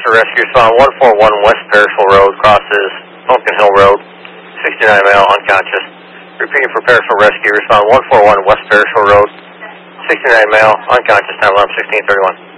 Perishable Rescue, respond 141 West Perishable Road, crosses Pumpkin Hill Road, 69 male, unconscious. Repeating for Perishable Rescue, respond 141 West Perishable Road, 69 male, unconscious, time 11:16:31.